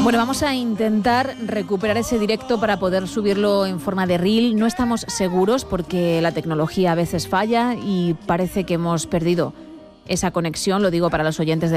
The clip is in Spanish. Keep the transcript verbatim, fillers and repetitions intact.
Bueno, vamos a intentar recuperar ese directo para poder subirlo en forma de reel. No estamos seguros porque la tecnología a veces falla y parece que hemos perdido esa conexión, lo digo para los oyentes de